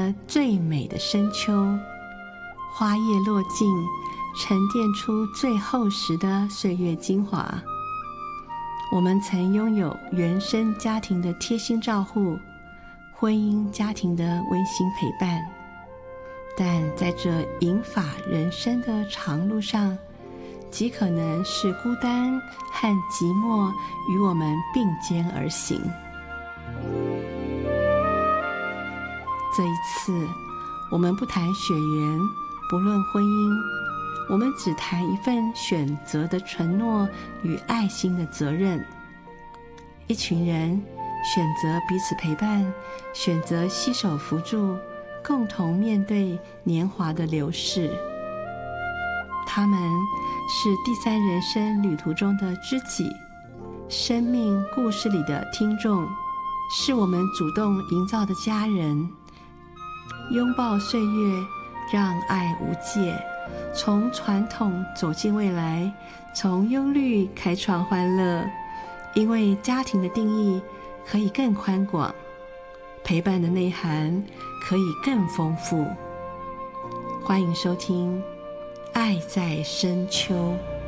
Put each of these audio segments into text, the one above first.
的最美的深秋，花叶落尽，沉淀出最厚实的岁月精华。我们曾拥有原生家庭的贴心照护，婚姻家庭的温馨陪伴，但在这银发人生的长路上，极可能是孤单和寂寞与我们并肩而行。这一次，我们不谈血缘，不论婚姻，我们只谈一份选择的承诺与爱心的责任。一群人选择彼此陪伴，选择携手扶助，共同面对年华的流逝。他们是第三人生旅途中的知己，生命故事里的听众，是我们主动营造的家人。拥抱岁月，让爱无界，从传统走进未来，从忧虑开创欢乐。因为家庭的定义可以更宽广，陪伴的内涵可以更丰富。欢迎收听《爱在深秋》。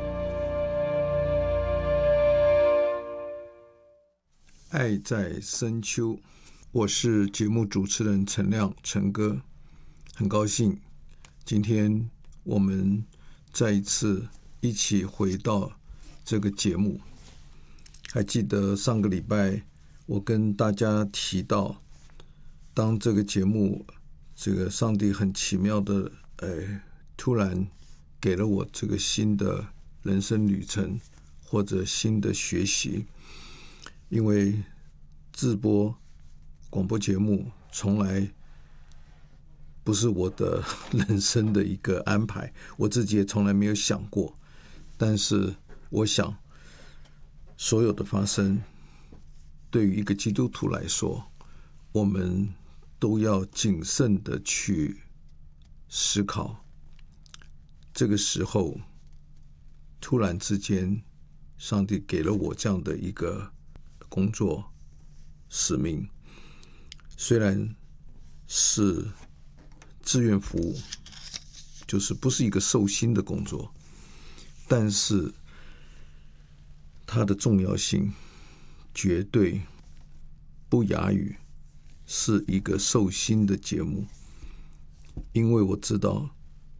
爱在深秋，我是节目主持人陈亮，陈哥，很高兴今天我们再一次一起回到这个节目。还记得上个礼拜我跟大家提到，当这个节目上帝很奇妙的突然给了我这个新的人生旅程或者新的学习。因为自播广播节目从来不是我的人生的一个安排，我自己也从来没有想过，但是我想所有的发生对于一个基督徒来说，我们都要谨慎的去思考。这个时候突然之间上帝给了我这样的一个工作使命，虽然是志愿服务，就是不是一个受薪的工作，但是它的重要性绝对不亚于是一个受薪的节目。因为我知道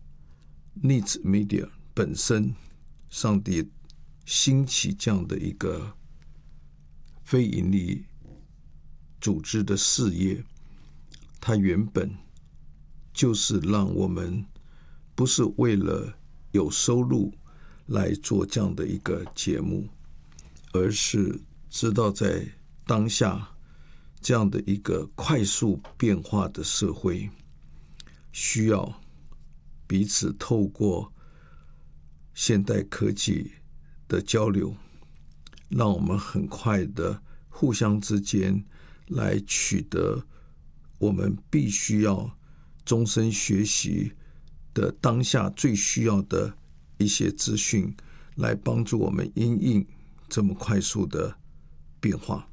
Needs Media 本身上帝兴起这样的一个非营利组织的事业，它原本就是让我们不是为了有收入来做这样的一个节目，而是知道在当下这样的一个快速变化的社会，需要彼此透过现代科技的交流，让我们很快的互相之间来取得我们必须要终身学习的当下最需要的一些资讯，来帮助我们因应这么快速的变化。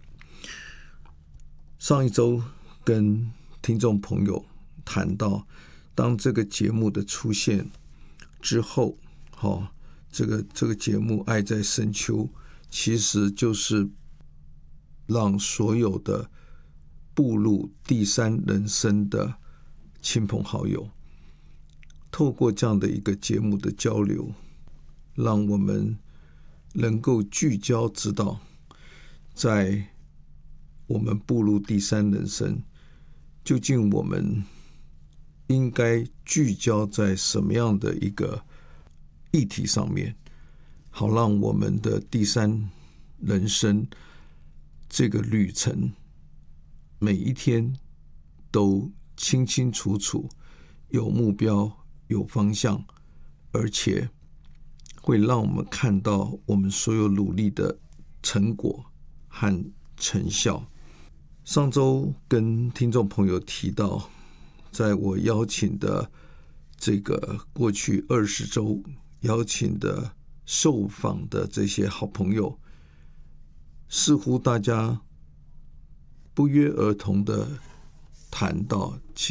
上一周跟听众朋友谈到，当这个节目的出现之后，这个节目《爱在深秋》其实就是让所有的步入第三人生的亲朋好友，透过这样的一个节目的交流，让我们能够聚焦知道，在我们步入第三人生，究竟我们应该聚焦在什么样的一个议题上面，好让我们的第三人生这个旅程每一天都清清楚楚，有目标，有方向，而且会让我们看到我们所有努力的成果和成效。上周跟听众朋友提到，在我邀请的这个过去20周邀请的受访的这些好朋友，似乎大家不约而同的谈到，其